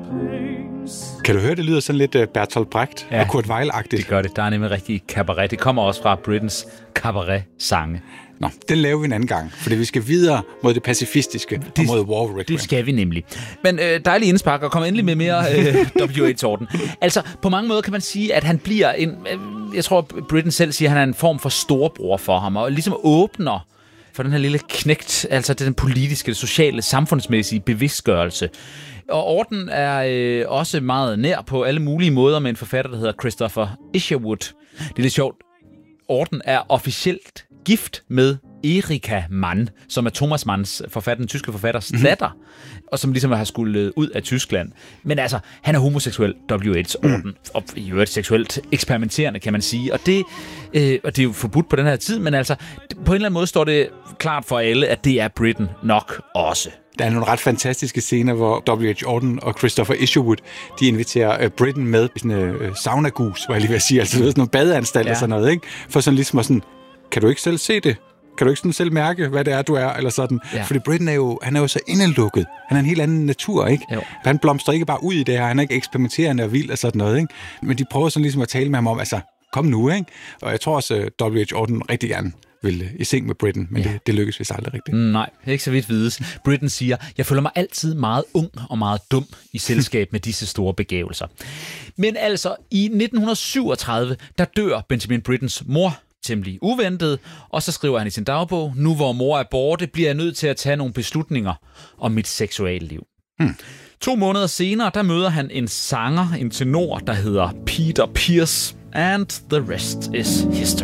Kan du høre, det lyder sådan lidt Bertolt Brecht og Kurt Weill-agtigt? Det gør det. Der er nemlig rigtig cabaret. Det kommer også fra Britens cabaret-sange. Nå, den laver vi en anden gang, fordi vi skal videre mod det pacifistiske og mod War Requiem. Det skal vi nemlig. Men dejlig indspark, og kom endelig med mere W.H.'orden. Altså, på mange måder kan man sige, at han bliver en... Jeg tror, Britten selv siger, at han er en form for storebror for ham, og ligesom åbner for den her lille knægt, altså den politiske, det sociale, samfundsmæssige bevidstgørelse. Og Auden er også meget nær på alle mulige måder med en forfatter, der hedder Christopher Isherwood. Det er lidt sjovt. Auden er officielt gift med Erika Mann, som er Thomas Manns forfatter, den tyske forfatters datter, og som ligesom har skulle ud af Tyskland. Men altså, han er homoseksuel, W.H. Auden, og i øvrigt seksuelt eksperimenterende, kan man sige. Og det er jo forbudt på den her tid, men altså, på en eller anden måde står det klart for alle, at det er Britten nok også. Der er nogle ret fantastiske scener, hvor W.H. Auden og Christopher Isherwood, de inviterer Britten med i sådan en saunagus, hvad jeg lige vil sige, altså sådan nogle badeanstalter og sådan noget, ikke? For sådan ligesom sådan, kan du ikke selv se det? Kan du ikke sådan selv mærke, hvad det er, du er, eller sådan? Ja. Fordi Britten er jo så indelukket. Han er en helt anden natur, ikke? Jo. Han blomstrer ikke bare ud i det her, han er ikke eksperimenterende og vild og sådan noget, ikke? Men de prøver sådan ligesom at tale med ham om, altså, kom nu, ikke? Og jeg tror også, W.H. Auden rigtig gerne vil i seng med Britten, men det lykkes vist aldrig rigtigt. Nej, ikke så vidt vides. Britten siger, jeg føler mig altid meget ung og meget dum i selskab med disse store begævelser. Men altså, i 1937, der dør Benjamin Brittens mor, temmelig uventet, og så skriver han i sin dagbog, nu hvor mor er borte, bliver jeg nødt til at tage nogle beslutninger om mit seksualliv. 2 måneder senere, der møder han en sanger, en tenor, der hedder Peter Pierce, and the rest is history.